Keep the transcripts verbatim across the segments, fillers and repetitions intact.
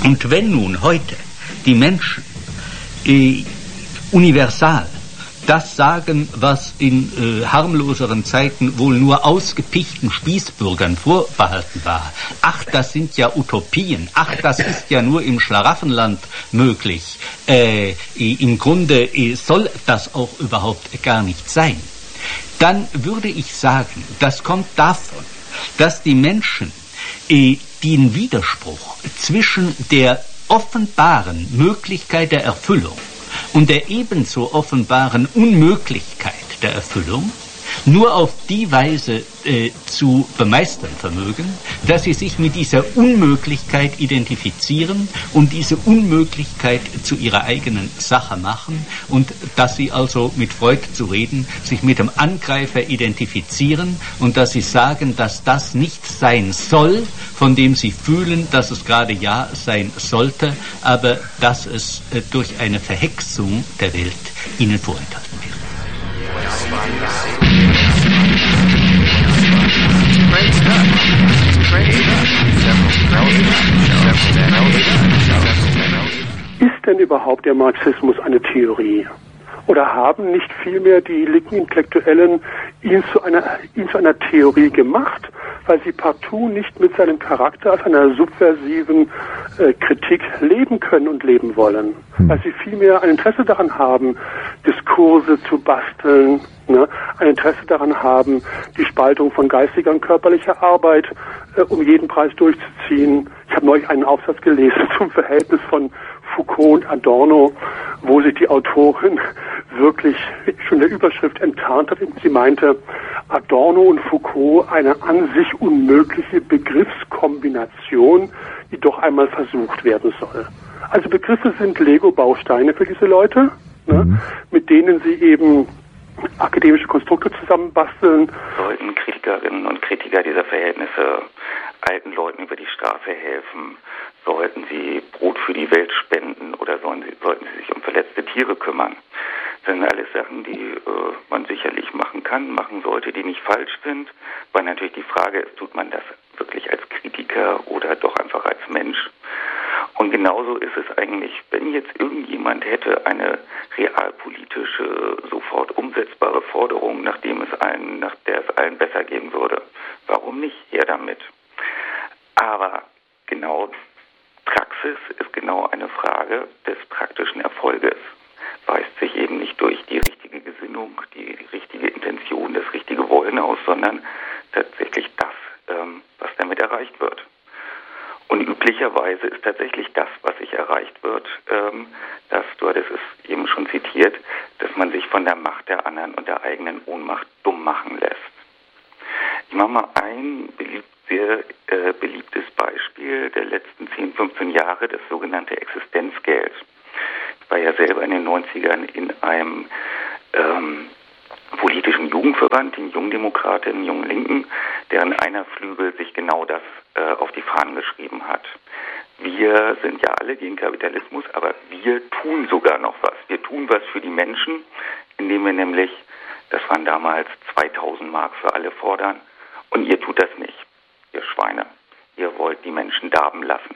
Und wenn nun heute die Menschen äh, universal das sagen, was in äh, harmloseren Zeiten wohl nur ausgepichten Spießbürgern vorbehalten war. Ach, das sind ja Utopien. Ach, das ist ja nur im Schlaraffenland möglich. Äh, im Grunde äh, soll das auch überhaupt gar nicht sein. Dann würde ich sagen, das kommt davon, dass die Menschen äh, den Widerspruch zwischen der offenbaren Möglichkeit der Erfüllung und der ebenso offenbaren Unmöglichkeit der Erfüllung nur auf die Weise äh, zu bemeistern vermögen, dass sie sich mit dieser Unmöglichkeit identifizieren und diese Unmöglichkeit zu ihrer eigenen Sache machen und dass sie also, mit Freud zu reden, sich mit dem Angreifer identifizieren und dass sie sagen, dass das nicht sein soll, von dem sie fühlen, dass es gerade ja sein sollte, aber dass es äh, durch eine Verhexung der Welt ihnen vorenthalten wird. Ist denn überhaupt der Marxismus eine Theorie? Oder haben nicht vielmehr die linken Intellektuellen ihn zu einer, ihn zu einer Theorie gemacht, weil sie partout nicht mit seinem Charakter als einer subversiven äh, Kritik leben können und leben wollen? Hm. Weil sie vielmehr ein Interesse daran haben, Diskurse zu basteln, ne? Ein Interesse daran haben, die Spaltung von geistiger und körperlicher Arbeit äh, um jeden Preis durchzuziehen. Ich habe neulich einen Aufsatz gelesen zum Verhältnis von Foucault und Adorno, wo sich die Autorin wirklich schon der Überschrift enttarnt hat. Sie meinte, Adorno und Foucault eine an sich unmögliche Begriffskombination, die doch einmal versucht werden soll. Also Begriffe sind Lego-Bausteine für diese Leute, ne, mhm. mit denen sie eben akademische Konstrukte zusammenbasteln. Sollten Kritikerinnen und Kritiker dieser Verhältnisse alten Leuten über die Straße helfen? Sollten sie Brot für die Welt spenden oder sollen sie, sollten sie sich um verletzte Tiere kümmern? Das sind alles Sachen, die äh, man sicherlich machen kann, machen sollte, die nicht falsch sind. Weil natürlich die Frage ist, tut man das wirklich als Kritiker oder doch einfach als Mensch? Und genauso ist es eigentlich, wenn jetzt irgendjemand hätte eine realpolitische, sofort umsetzbare Forderung, nachdem es allen, nach der es allen besser gehen würde. Warum nicht? Her damit. Aber genau Praxis ist genau eine Frage des praktischen Erfolges. Weist sich eben nicht durch die richtige Gesinnung, die richtige Intention, das richtige Wollen aus, sondern tatsächlich das, ähm, was damit erreicht wird. Und üblicherweise ist tatsächlich das, was sich erreicht wird, ähm, dass, du hattest es eben schon zitiert, dass man sich von der Macht der anderen und der eigenen Ohnmacht dumm machen lässt. Ich mache mal ein beliebt, sehr äh, beliebtes Beispiel der letzten zehn, fünfzehn Jahre, das sogenannte Existenzgeld. Ich war ja selber in den neunzigern in einem ähm, politischen Jugendverband, den Jungdemokraten, Jungen Linken, deren einer Flügel sich genau das äh, auf die Fahnen geschrieben hat. Wir sind ja alle gegen Kapitalismus, aber wir tun sogar noch was. Wir tun was für die Menschen, indem wir nämlich, das waren damals zweitausend Mark für alle fordern, und ihr tut das nicht, ihr Schweine. Ihr wollt die Menschen darben lassen.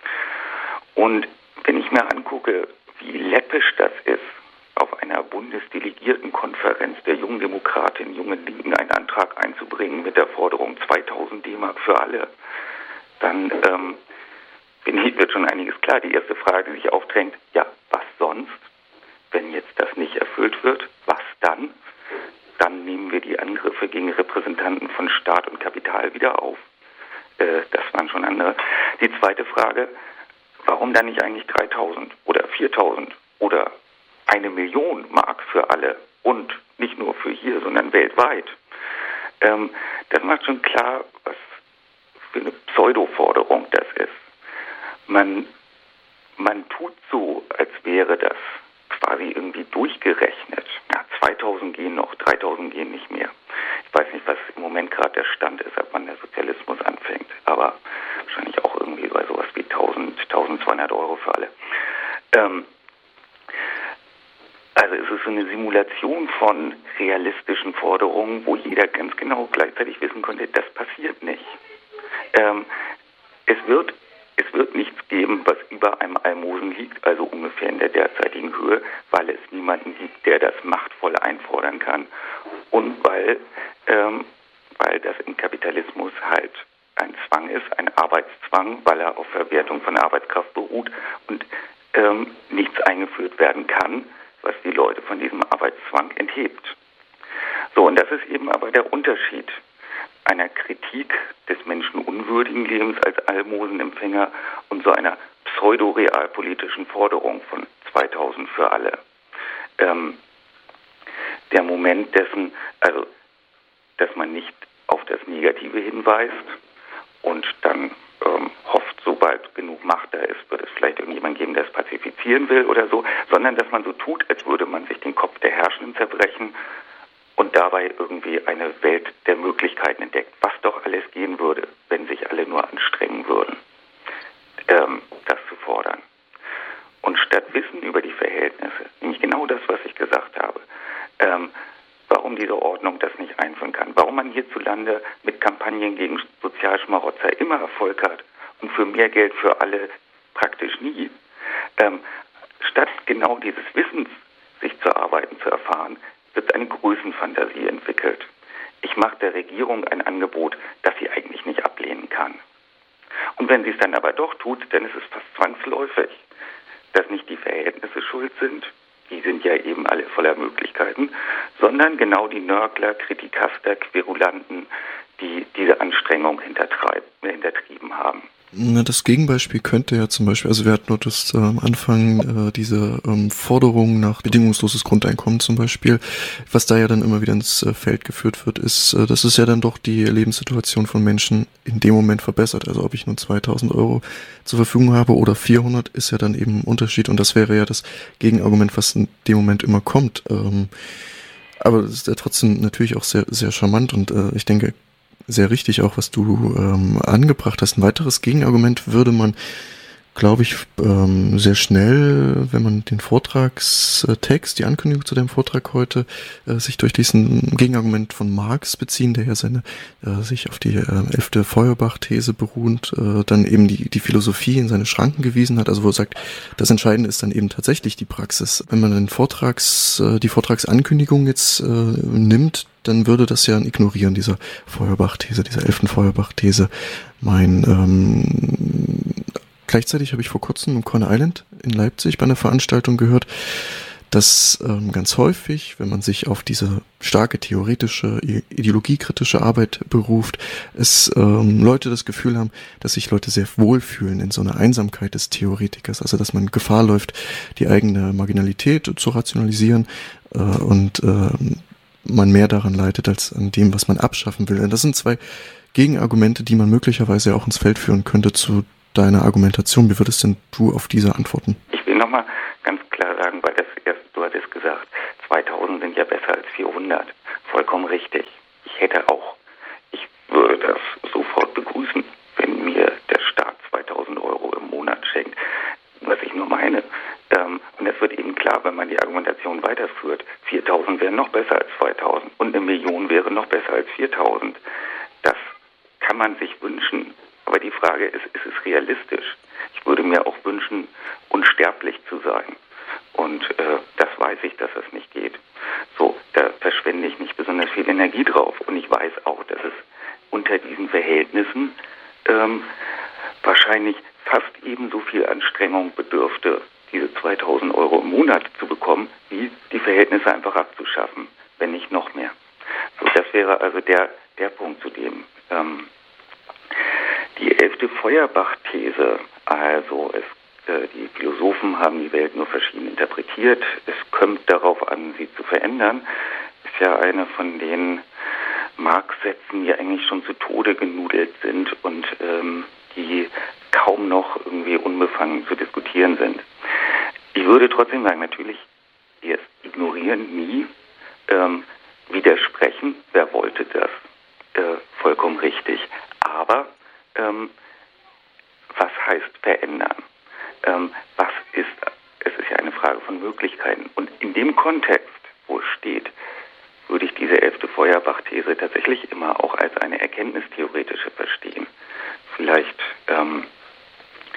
Und wenn ich mir angucke, wie läppisch das ist, auf einer Bundesdelegiertenkonferenz der Jungen Demokraten, Jungen Linken einen Antrag einzubringen mit der Forderung zweitausend D-Mark für alle, dann ähm, wird schon einiges klar. Die erste Frage, die sich aufdrängt, ja, was sonst? Wenn jetzt das nicht erfüllt wird, was dann? Dann nehmen wir die Angriffe gegen Repräsentanten von Staat und Kapital wieder auf. Äh, das waren schon andere. Die zweite Frage, warum dann nicht eigentlich dreitausend oder viertausend oder eine Million Mark für alle und nicht nur für hier, sondern weltweit? Ähm, das macht schon klar, was für eine Pseudo-Forderung das ist. Man, man tut so, als wäre das quasi irgendwie durchgerechnet. Ja, zweitausend gehen noch, dreitausend gehen nicht mehr. Ich weiß nicht, was im Moment gerade der Stand ist, ab wann der Sozialismus anfängt, aber wahrscheinlich auch irgendwie bei sowas wie tausend, tausendzweihundert Euro für alle. Ähm, also es ist so eine Simulation von realistischen Forderungen, wo jeder ganz genau gleichzeitig wissen konnte, das passiert nicht. Ähm, es wird, es wird nichts geben, was über einem Almosen liegt, also ungefähr in der derzeitigen Höhe, weil es niemanden gibt, der das machtvoll einfordern kann und weil, ähm, weil das im Kapitalismus halt ein Zwang ist, ein Arbeitszwang, weil er auf Verwertung von Arbeitskraft beruht und ähm, nichts eingeführt werden kann, was die Leute von diesem Arbeitszwang enthebt. So, und das ist eben aber der Unterschied einer Kritik des menschenunwürdigen Lebens als Almosenempfänger und so einer pseudo-realpolitischen Forderung von zweitausend für alle. Ähm, der Moment dessen, also, dass man nicht auf das Negative hinweist und dann ähm, hofft, sobald genug Macht da ist, wird es vielleicht irgendjemand geben, der es pazifizieren will oder so, sondern dass man so tut, als würde man sich den Kopf der Herrschenden zerbrechen und dabei irgendwie eine Welt der Möglichkeiten entdeckt, was doch alles gehen würde, wenn sich alle nur anstrengen würden, ähm, das zu fordern. Und statt Wissen über die Verhältnisse, nämlich genau das, was ich gesagt habe, ähm, warum diese Ordnung das nicht einführen kann, warum man hierzulande mit Kampagnen gegen Sozialschmarotzer immer Erfolg hat und für mehr Geld für alle praktisch nie, ähm, statt genau dieses Wissens sich zu arbeiten, zu erfahren, wird eine Größenfantasie entwickelt. Ich mache der Regierung ein Angebot, das sie eigentlich nicht ablehnen kann. Und wenn sie es dann aber doch tut, dann ist es fast zwangsläufig, dass nicht die Verhältnisse schuld sind, die sind ja eben alle voller Möglichkeiten, sondern genau die Nörgler, Kritikaster, Querulanten, die diese Anstrengung hintertrieben haben. Das Gegenbeispiel könnte ja zum Beispiel, also wir hatten nur das äh, am Anfang äh, diese ähm, Forderung nach bedingungsloses Grundeinkommen zum Beispiel, was da ja dann immer wieder ins äh, Feld geführt wird, ist, äh, dass es ja dann doch die Lebenssituation von Menschen in dem Moment verbessert. Also ob ich nur zweitausend Euro zur Verfügung habe oder vierhundert, ist ja dann eben ein Unterschied und das wäre ja das Gegenargument, was in dem Moment immer kommt. Ähm, aber das ist ja trotzdem natürlich auch sehr, sehr charmant und äh, ich denke, sehr richtig auch, was du ähm, angebracht hast. Ein weiteres Gegenargument würde man, glaube ich, ähm, sehr schnell, wenn man den Vortragstext, die Ankündigung zu deinem Vortrag heute, äh, sich durch diesen Gegenargument von Marx beziehen, der ja seine äh, sich auf die äh, elfte Feuerbach-These beruhend, äh, dann eben die die Philosophie in seine Schranken gewiesen hat, also wo er sagt, das Entscheidende ist dann eben tatsächlich die Praxis. Wenn man den Vortrags, äh, die Vortragsankündigung jetzt äh, nimmt, dann würde das ja ein Ignorieren dieser Feuerbach-These, dieser elften Feuerbach-These. Mein ähm, Gleichzeitig habe ich vor kurzem im Corner Island in Leipzig bei einer Veranstaltung gehört, dass ähm, ganz häufig, wenn man sich auf diese starke theoretische, ideologiekritische Arbeit beruft, es ähm, Leute das Gefühl haben, dass sich Leute sehr wohlfühlen in so einer Einsamkeit des Theoretikers, also dass man Gefahr läuft, die eigene Marginalität zu rationalisieren äh, und äh, man mehr daran leidet, als an dem, was man abschaffen will. Und das sind zwei Gegenargumente, die man möglicherweise auch ins Feld führen könnte zu deiner Argumentation. Wie würdest denn du auf diese antworten? Ich will nochmal ganz klar sagen, weil das erst, du hattest gesagt, zweitausend sind ja besser als vierhundert. Vollkommen richtig. Ich hätte auch, ich würde das sofort begrüßen, wenn mir der Staat zweitausend Euro im Monat schenkt. Was ich nur meine, ähm, und es wird eben klar, wenn man die Argumentation weiterführt, viertausend wären noch besser als zweitausend und eine Million wäre noch besser als viertausend. Das kann man sich wünschen. Aber die Frage ist, ist es realistisch? Ich würde mir auch wünschen, unsterblich zu sein. Und äh, das weiß ich, dass das nicht geht. So, da verschwende ich nicht besonders viel Energie drauf. Und ich weiß auch, dass es unter diesen Verhältnissen ähm, wahrscheinlich fast ebenso viel Anstrengung bedürfte, diese zweitausend Euro im Monat zu bekommen, wie die Verhältnisse einfach abzuschaffen, wenn nicht noch mehr. So, das wäre also der, der Punkt, zu dem ähm, die elfte Feuerbach-These, also es, äh, die Philosophen haben die Welt nur verschieden interpretiert, es kommt darauf an, sie zu verändern, ist ja eine von den Marx-Sätzen, die eigentlich schon zu Tode genudelt sind und ähm, die kaum noch irgendwie unbefangen zu diskutieren sind. Ich würde trotzdem sagen, natürlich erst ignorieren, nie ähm, widersprechen, wer wollte das, äh, vollkommen richtig, aber Ähm, was heißt verändern? Ähm, was ist, es ist ja eine Frage von Möglichkeiten. Und in dem Kontext, wo es steht, würde ich diese elfte Feuerbach-These tatsächlich immer auch als eine erkenntnistheoretische verstehen. Vielleicht ähm,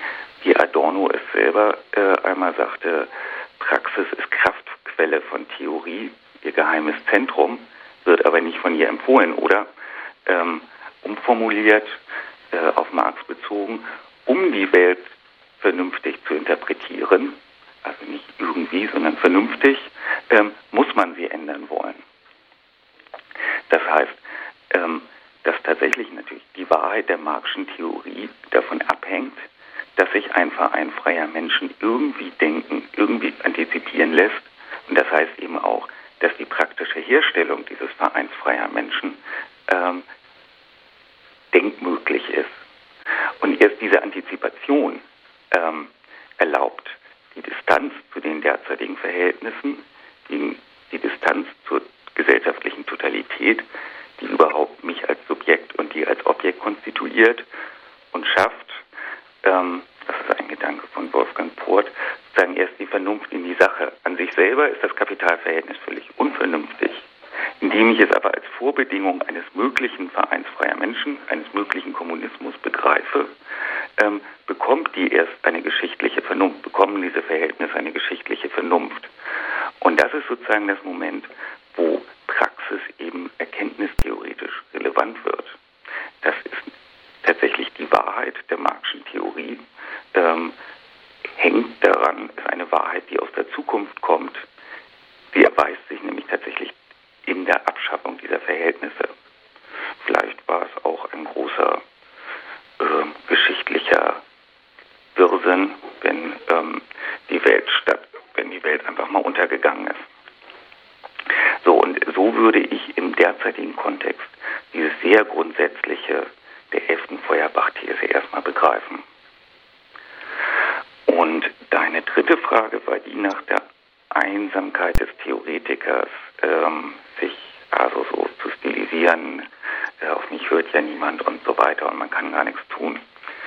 wie Adorno es selber äh, einmal sagte, Praxis ist Kraftquelle von Theorie, ihr geheimes Zentrum, wird aber nicht von ihr empfohlen, oder ähm, umformuliert, äh, auf Marx bezogen, um die Welt vernünftig zu interpretieren, also nicht irgendwie, sondern vernünftig, ähm, muss man sie ändern wollen. Das heißt, ähm, dass tatsächlich natürlich die Wahrheit der Marxischen Theorie davon abhängt, dass sich ein Verein freier Menschen irgendwie denken, irgendwie antizipieren lässt. Und das heißt eben auch, dass die praktische Herstellung dieses Vereins freier Menschen ähm, denkmöglich ist. Und erst diese Antizipation ähm, erlaubt die Distanz zu den derzeitigen Verhältnissen, die, die Distanz zur gesellschaftlichen Totalität, die überhaupt mich als Subjekt und die als Objekt konstituiert und schafft, ähm, das ist ein Gedanke von Wolfgang Port, sozusagen erst die Vernunft in die Sache. An sich selber ist das Kapitalverhältnis völlig unvernünftig. Indem ich es aber als Vorbedingung eines möglichen Vereins freier Menschen, eines möglichen Kommunismus begreife, ähm, bekommt die erst eine geschichtliche Vernunft, bekommen diese Verhältnisse eine geschichtliche Vernunft. Und das ist sozusagen das Moment, wo Praxis eben erkenntnistheoretisch relevant wird. Das ist tatsächlich die Wahrheit der Marxischen Theorie, ähm, hängt daran, ist eine Wahrheit, die aus der Zukunft kommt. Sie erweist sich nämlich tatsächlich in der Abschaffung dieser Verhältnisse. Vielleicht war es auch ein großer äh, geschichtlicher Irrsinn, wenn ähm, die Welt statt, wenn die Welt einfach mal untergegangen ist. So, und so würde ich im derzeitigen Kontext dieses sehr grundsätzliche der elften Feuerbach-These erstmal begreifen. Und deine dritte Frage war die nach der Einsamkeit des Theoretikers, ähm, sich also so zu stilisieren, äh, auf mich hört ja niemand und so weiter und man kann gar nichts tun.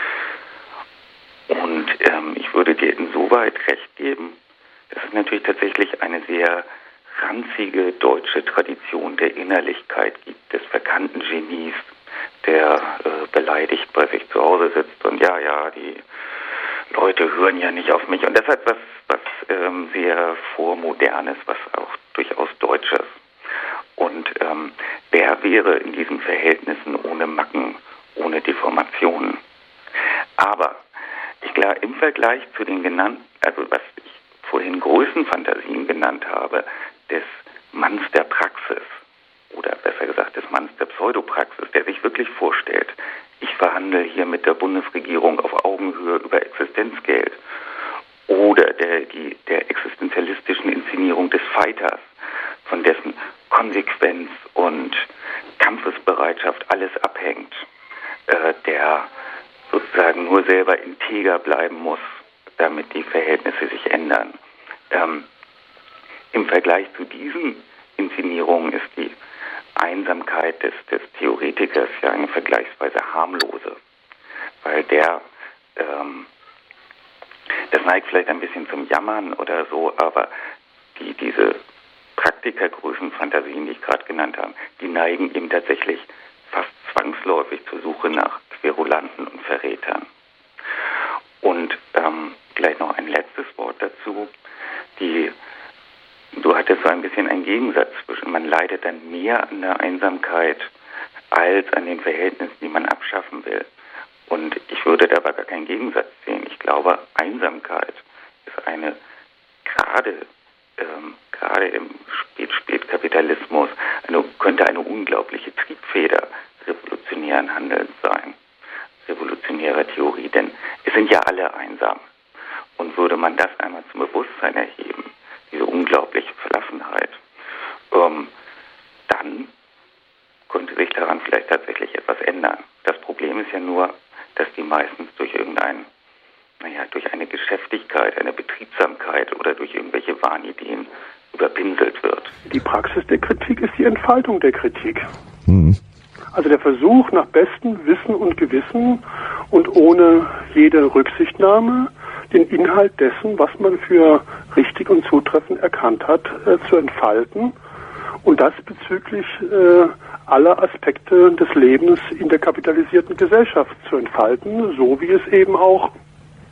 Und ähm, ich würde dir insoweit recht geben, dass es natürlich tatsächlich eine sehr ranzige deutsche Tradition der Innerlichkeit gibt, des verkannten Genies, der äh, beleidigt bei sich zu Hause sitzt und ja, ja, die Leute hören ja nicht auf mich. Und das hat was, was ähm, sehr Vormodernes, was auch durchaus Deutsches. Und ähm, wer wäre in diesen Verhältnissen ohne Macken, ohne Deformationen? Aber ich glaube, im Vergleich zu den genannten, also was ich vorhin Größenfantasien genannt habe, des Manns der Praxis, oder besser gesagt des Manns der Pseudopraxis, der sich wirklich vorstellt, ich verhandle hier mit der Bundesregierung auf Augenhöhe über Existenzgeld, oder der, die, der existenzialistischen Inszenierung des Fighters, von dessen Konsequenz und Kampfesbereitschaft alles abhängt, äh, der sozusagen nur selber integer bleiben muss, damit die Verhältnisse sich ändern. Ähm, Im Vergleich zu diesen Inszenierungen ist die Einsamkeit des, des Theoretikers ja eine vergleichsweise harmlose, weil der, ähm, das neigt vielleicht ein bisschen zum Jammern oder so, aber die, diese Praktikergrößenfantasien, die ich gerade genannt habe, die neigen eben tatsächlich fast zwangsläufig zur Suche nach Querulanten und Verrätern. Und ähm, vielleicht noch ein letztes Wort dazu. Die Du hattest so ein bisschen einen Gegensatz zwischen, man leidet dann mehr an der Einsamkeit als an den Verhältnissen, die man abschaffen will. Und ich würde dabei gar keinen Gegensatz sehen. Ich glaube, Einsamkeit ist eine, gerade ähm, gerade im Spät-Spät-Kapitalismus, eine, könnte eine unglaubliche Triebfeder revolutionären Handelns sein, revolutionärer Theorie. Denn es sind ja alle einsam. Und würde man das einmal zum Bewusstsein erheben, diese unglaubliche Verlassenheit, ähm, dann könnte sich daran vielleicht tatsächlich etwas ändern. Das Problem ist ja nur, dass die meistens durch irgendein, naja, durch eine Geschäftigkeit, eine Betriebsamkeit oder durch irgendwelche Wahnideen überpinselt wird. Die Praxis der Kritik ist die Entfaltung der Kritik. Mhm. Also der Versuch, nach bestem Wissen und Gewissen und ohne jede Rücksichtnahme den Inhalt dessen, was man für richtig und zutreffend erkannt hat, äh, zu entfalten und das bezüglich äh, aller Aspekte des Lebens in der kapitalisierten Gesellschaft zu entfalten, so wie es eben auch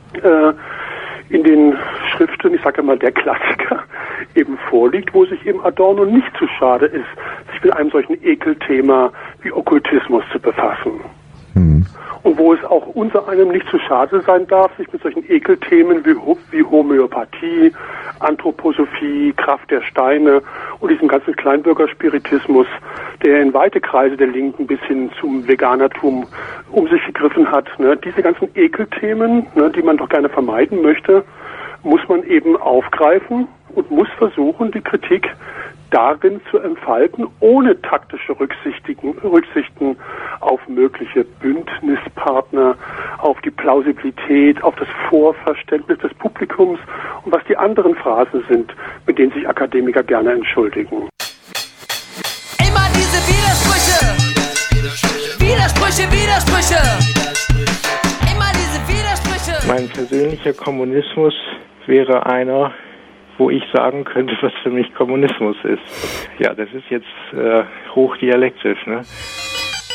äh, in den Schriften, ich sage mal der Klassiker, eben vorliegt, wo sich eben Adorno nicht zu schade ist, sich mit einem solchen Ekelthema wie Okkultismus zu befassen. Mhm. Und wo es auch unser einem nicht zu schade sein darf, sich mit solchen Ekelthemen wie, wie Homöopathie, Anthroposophie, Kraft der Steine und diesem ganzen Kleinbürgerspiritismus, der in weite Kreise der Linken bis hin zum Veganertum um sich gegriffen hat. Ne? Diese ganzen Ekelthemen, ne, die man doch gerne vermeiden möchte, muss man eben aufgreifen und muss versuchen, die Kritik darin zu entfalten, ohne taktische Rücksichten, Rücksichten auf mögliche Bündnispartner, auf die Plausibilität, auf das Vorverständnis des Publikums und was die anderen Phrasen sind, mit denen sich Akademiker gerne entschuldigen. Immer diese Widersprüche, Widersprüche, Widersprüche, immer diese Widersprüche. Mein persönlicher Kommunismus wäre einer, wo ich sagen könnte, was für mich Kommunismus ist. Ja, das ist jetzt äh, hochdialektisch, ne?